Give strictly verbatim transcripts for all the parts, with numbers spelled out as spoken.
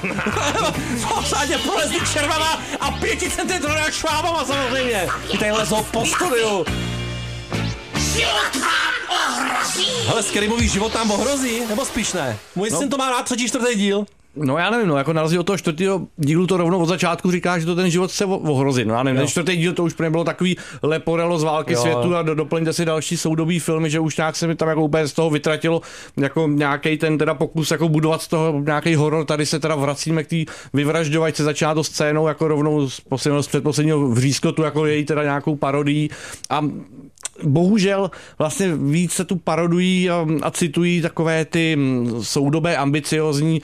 Pořádně prolezli červená a pěti centimetrů švábama samozřejmě. Ty tady lezou po studiu. Život vám ohrozí. Hele, Scary život nám ohrozí, nebo spíš ne? Můj no. syn to má rád třetí, čtvrtý díl. No já nevím, no jako na rozdíl od toho čtvrtého dílu to rovnou od začátku říká, že to ten život se ohrozí. No já nevím, jo. Ten čtvrtý díl to už pro mě bylo takový leporelo z války jo. světu a do, doplňte si další soudobý filmy, že už nějak se mi tam jako úplně z toho vytratilo jako nějaký ten teda pokus jako budovat z toho nějaký horor. Tady se teda vracíme k té vyvražďovačce, začíná to scénou jako rovnou z, z předposledního vřízkotu, jako její teda nějakou parodii a bohužel vlastně víc se tu parodují a, a citují takové ty soudobé ambiciozní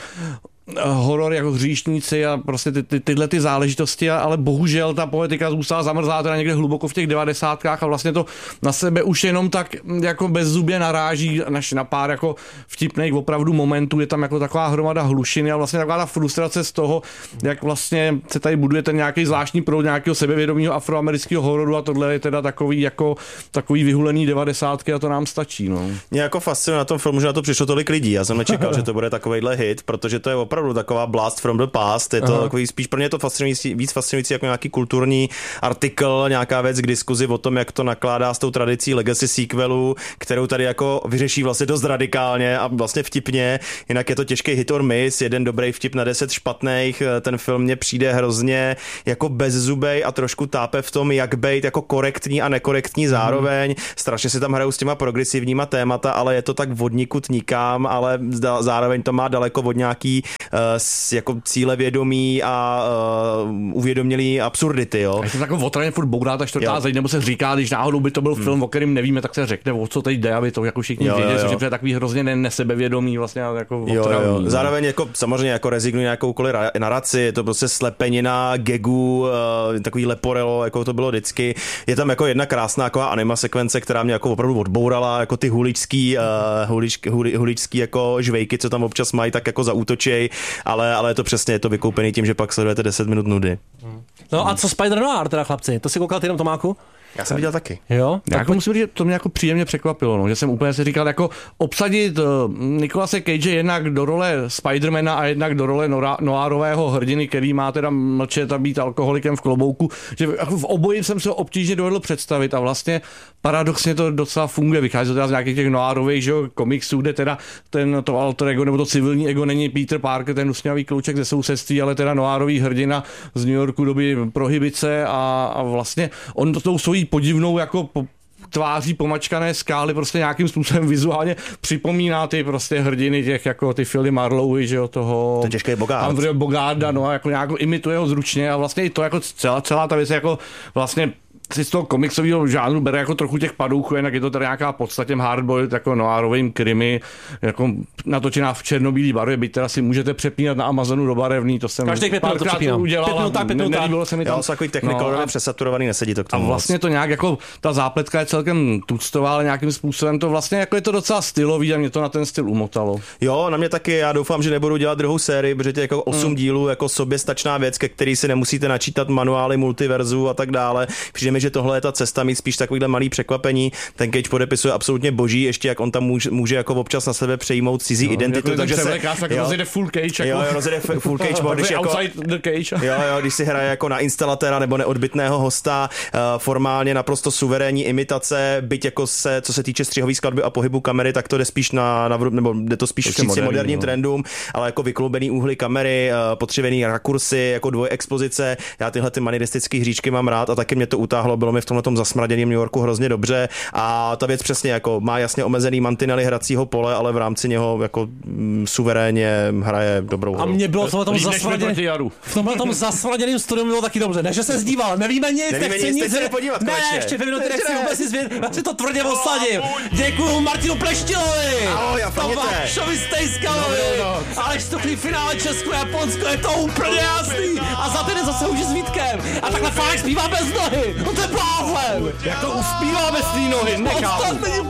horor jako Hříšníci a prostě ty, ty, tyhle ty záležitosti, ale bohužel ta poetika zůstala zamrzlá teda někde hluboko v těch devadesátkách a vlastně to na sebe už jenom tak jako bezzubě naráží než na pár jako vtipných opravdu momentů, je tam jako taková hromada hlušiny a vlastně taková ta frustrace z toho, jak vlastně se tady buduje ten nějaký zvláštní proud nějakého sebevědomého afroamerického hororu a tohle je teda takový jako takový vyhulený devadesátky a to nám stačí, no. Mě jako fascinuje na tom filmu, že na to přišlo tolik lidí. Já jsem nečekal, že to bude takovejhle hit, protože to je opravdu taková blast from the past, je to Aha. takový, spíš pro mě je to fascinující, víc fascinující jako nějaký kulturní artikl, nějaká věc k diskuzi o tom, jak to nakládá s tou tradicí legacy sequelu, kterou tady jako vyřeší vlastně dost radikálně a vlastně vtipně, jinak je to těžký hit or miss, jeden dobrý vtip na deset špatných, ten film mně přijde hrozně jako bezzubej a trošku tápe v tom, jak bejt jako korektní a nekorektní zároveň, hmm. strašně si tam hrajou s těma progresivníma témata, ale je to tak vodnikud nikam, ale zároveň to má daleko od nějaký Uh, jako cílevědomí a uh, uvědomělý absurdity, jo. A je to takový otraně furt bourá ta čtvrtá zeď, nebo se říká, když náhodou by to byl hmm. film, o kterém nevíme, tak se řekne, o co teď jde, aby to jako všichni věděli, což je takový hrozně nesebevědomý, vlastně jako otravný. Jo, jo. Zároveň jako samozřejmě jako rezignují na jakoukoliv naraci, je to prostě slepenina gagu, uh, takový leporelo, jako to bylo vždycky. Je tam jako jedna krásná jako anima sekvence, která mě jako opravdu odbourala, jako ty huličský, uh, hulič, huli, huličský jako žvejky, co tam občas mají, tak jako zaútočej. Ale, ale je to přesně, je to vykoupený tím, že pak sledujete deset minut nudy. No a co Spider Noir teda, chlapci? To si koukal ty jenom, Tomáku? Já jsem viděl taky. Jo? Já jako musím říct, že to mě jako příjemně překvapilo, no, že jsem úplně si říkal, jako obsadit uh, Nicolase Cage jednak do role Spidermana a jednak do role nora, noárového hrdiny, který má teda mlčet a být alkoholikem v klobouku, že jako v oboji jsem se obtížně dovedl představit a vlastně paradoxně to docela funguje, vychází to teda z nějakých těch noárových, že jo, komiksů, kde teda ten to alter ego nebo to civilní ego není Peter Parker, ten usměvavý kluček ze sousedství, ale teda noárový hrdina z New Yorku doby prohibice a, a vlastně on to tou svojí podivnou jako po, tváří pomačkané skály prostě nějakým způsobem vizuálně připomíná ty prostě hrdiny těch jako ty Philly Marlowe, že jo, toho ten těžký Bogart. Andrew Bogarda, no a jako nějak imituje ho zručně a vlastně i to jako celá, celá ta věc jako vlastně si z toho komiksového žánru bere jako trochu těch padouchů, jinak je to teda nějaká podstatě hardboiled jako noárovým krimi, jako natočená v černobílý barvě, byť teda si můžete přepínat na Amazonu do barevný, to jsem každý pět minut to přepínám. Udělal, pět minut tak, pět minut nelíbilo se mi tam. Já jsem takový technikolorově no, přesaturovaný, nesedí to k tomu. A vlastně moc. To nějak jako, ta zápletka je celkem tuctová, ale nějakým způsobem to vlastně jako je to docela stylový a mě to na ten styl umotalo. Jo, na mě taky, já doufám, že nebudu dělat druhou sérii, protože to je jako osm hmm. dílů, jako soběstačná věc, ke který si nemusíte načítat manuály multiverzu a tak dále. Přijde mi, že tohle je ta cesta mít spíš takovýhle malý překvapení. Ten Cage podepisuje absolutně boží, ještě jak on tam může, může jako občas na sebe přejmout cizí jo, identitu, jako takže se tak jo, rozjede full cage, jako, jo, jo, rozjede full cage, bo, když jako, the cage. jo, jo, když si hraje jako na instalatéra nebo neodbytného hosta, uh, formálně naprosto suverénní imitace, byť jako se, co se týče střihové skladby a pohybu kamery, tak to jde spíš na, na nebo jde to spíš vstříc moderním no. trendům, ale jako vykloubený úhly kamery, uh, potřebený rakursy, jako dvoj expozice. Já tyhle ty manieristické hříčky mám rád a taky mě to utáhlo, bylo mi v tomhletom zasmraděném New Yorku hrozně dobře a ta věc přesně jako má jasně omezený mantinely hracího pole, ale v rámci něho jako mm, suverénně hraje dobrou hru. A mě bylo v tomhle zasmraděném v tomhle tom zasmraděném studiu bylo taky dobře, ne, že se zdíval, nevíme nic, nevíme nechci nic, nic, se podívat, ne, konečně. ještě dvě minuty nechci vůbec nic vědět, já si to tvrdě osladím. Děkuju Martinu Pleštilovi, Tomášovi Stejskalovi, ale štuchlý finále Česko-Japonsko, je to úplně jasný a za týden zase už s Vítkem a takhle Fánek zpívá bez nohy, no to je blázen. Jak to uspívá bez té nohy, nechápu.